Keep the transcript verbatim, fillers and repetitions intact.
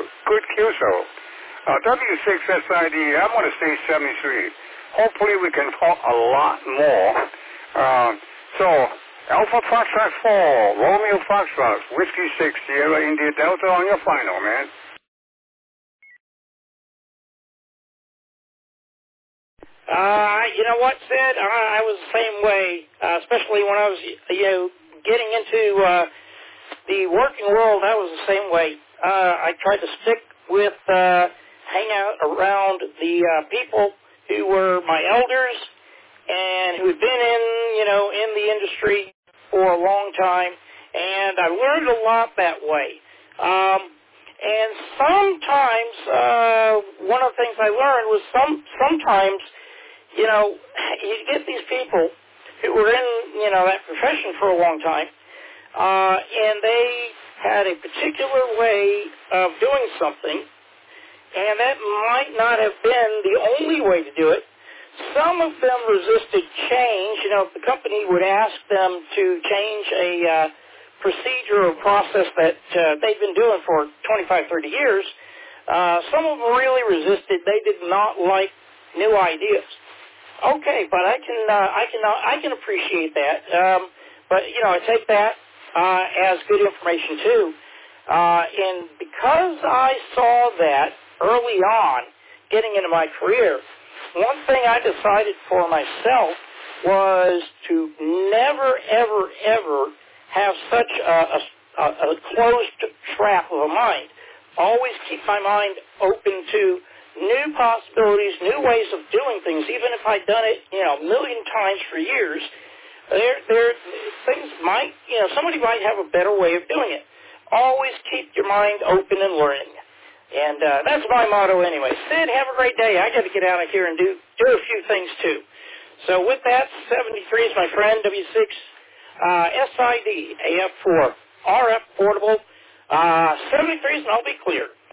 good Q S O. Uh, W six S I D, I'm going to say seventy-three. Hopefully we can talk a lot more. Uh, so, Alpha Foxtrot four, Romeo Foxtrot, Whiskey six, Sierra India Delta on your final, man. Uh, you know what, Sid? I, I was the same way, uh, especially when I was, you know, getting into uh, the working world. I was the same way. Uh, I tried to stick with, uh, hang out around the uh, people who were my elders and who had been in, you know, in the industry for a long time, and I learned a lot that way. Um, and sometimes, uh, one of the things I learned was some sometimes, you know, you get these people who were in, you know, that profession for a long time, uh, and they had a particular way of doing something, and that might not have been the only way to do it. Some of them resisted change. You know, if the company would ask them to change a uh, procedure or process that uh, they've been doing for twenty-five, thirty years, uh, some of them really resisted. They did not like new ideas. Okay, but I can, uh, I can, uh, I can appreciate that. Um, but you know, I take that uh, as good information too. Uh, and because I saw that early on, getting into my career, one thing I decided for myself was to never, ever, ever have such a, a, a closed trap of a mind. Always keep my mind open to new possibilities, new ways of doing things. Even if I'd done it, you know, a million times for years, there, there, things might, you know, somebody might have a better way of doing it. Always keep your mind open and learning. And uh, that's my motto anyway. Sid, have a great day. I got to get out of here and do, do a few things too. So with that, seventy-three is my friend, W six uh, S I D, A F four, R F portable. Uh, seventy-three is, and I'll be clear.